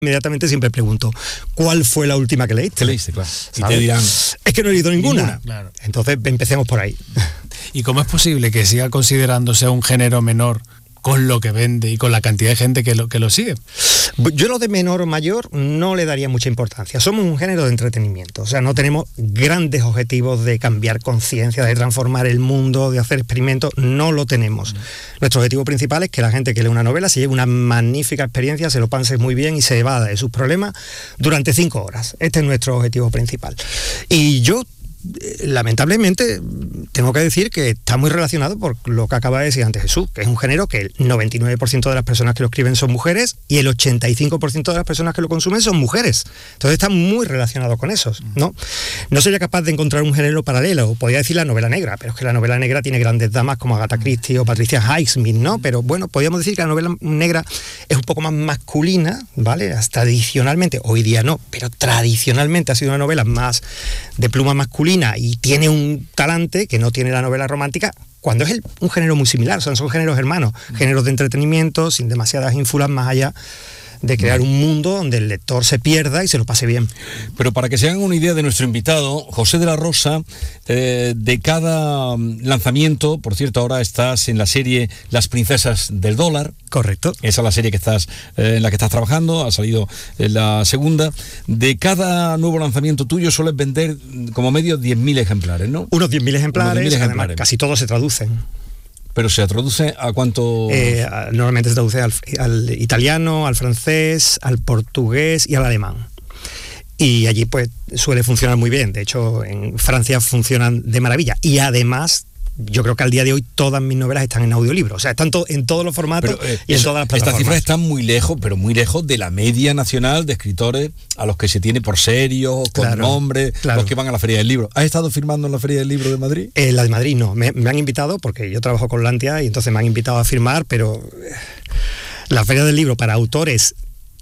Inmediatamente siempre pregunto, ¿cuál fue la última que leíste? ¿Qué leíste, claro? ¿Sabes? Y te dirán... Es que no he leído ninguna. Claro. Entonces empecemos por ahí. ¿Y cómo es posible que siga considerándose un género menor con lo que vende y con la cantidad de gente que lo sigue? Yo lo de menor o mayor no le daría mucha importancia. Somos un género de entretenimiento, o sea, no tenemos grandes objetivos de cambiar conciencia, de transformar el mundo, de hacer experimentos, no lo tenemos. Nuestro objetivo principal es que la gente que lee una novela se lleve una magnífica experiencia, se lo pase muy bien y se evada de sus problemas durante 5 horas. Este es nuestro objetivo principal. Y yo lamentablemente tengo que decir que está muy relacionado por lo que acaba de decir antes Jesús, que es un género que el 99% de las personas que lo escriben son mujeres y el 85% de las personas que lo consumen son mujeres. Entonces está muy relacionado con esos, ¿no? No sería capaz de encontrar un género paralelo, podría decir la novela negra, pero es que la novela negra tiene grandes damas como Agatha Christie o Patricia Highsmith, ¿no? Pero bueno, podríamos decir que la novela negra es un poco más masculina, ¿vale? Tradicionalmente, hoy día no, pero tradicionalmente ha sido una novela más de pluma masculina y tiene un talante que no tiene la novela romántica, cuando es un género muy similar, son géneros hermanos, géneros de entretenimiento, sin demasiadas ínfulas más allá de crear un mundo donde el lector se pierda y se lo pase bien. Pero para que se hagan una idea de nuestro invitado, José de la Rosa, de cada lanzamiento, por cierto, ahora estás en la serie Las Princesas del Dólar. Correcto. Esa es la serie que estás en la que estás trabajando, ha salido la segunda. De cada nuevo lanzamiento tuyo sueles vender como medio 10.000 ejemplares, ¿no? Unos 10.000 ejemplares, 10.000 además casi todos se traducen. ¿Pero se traduce a cuánto? Normalmente se traduce al italiano, al francés, al portugués y al alemán. Y allí pues suele funcionar muy bien. De hecho, en Francia funcionan de maravilla. Y además, yo creo que al día de hoy todas mis novelas están en audiolibro. O sea, están en todos los formatos y en todas las plataformas. Estas cifras están muy lejos, pero muy lejos de la media nacional de escritores a los que se tiene por serios, con nombre, los que van a la Feria del Libro. ¿Has estado firmando en la Feria del Libro de Madrid? La de Madrid no. Me han invitado, porque yo trabajo con Lantia y entonces me han invitado a firmar, pero la Feria del Libro para autores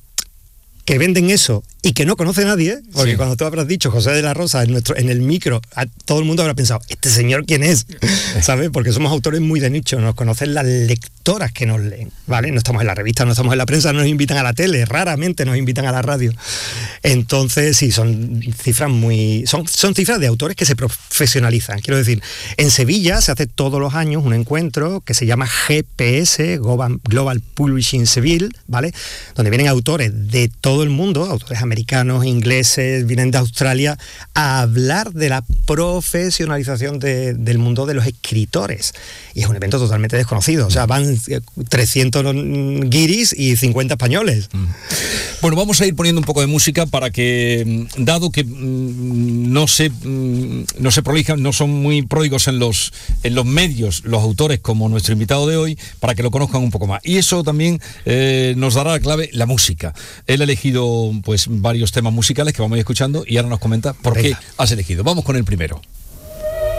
que venden eso y que no conoce nadie, porque cuando tú habrás dicho José de la Rosa en el micro, todo el mundo habrá pensado, ¿este señor quién es? ¿Sabes? Porque somos autores muy de nicho, nos conocen las lectoras que nos leen, ¿vale? No estamos en la revista, no estamos en la prensa, no nos invitan a la tele, raramente nos invitan a la radio. Entonces, sí, son cifras son cifras de autores que se profesionalizan. Quiero decir, en Sevilla se hace todos los años un encuentro que se llama GPS, Global Publishing Seville, ¿vale? Donde vienen autores de todo el mundo, autores americanos, ingleses, vienen de Australia, a hablar de la profesionalización del mundo de los escritores. Y es un evento totalmente desconocido. O sea, van 300 guiris y 50 españoles. Bueno, vamos a ir poniendo un poco de música para que, dado que no se prolijan, no son muy pródigos en los medios, los autores como nuestro invitado de hoy, para que lo conozcan un poco más. Y eso también nos dará la clave, la música. Él ha elegido pues varios temas musicales que vamos a ir escuchando y ahora nos comenta por qué has elegido. Vamos con el primero.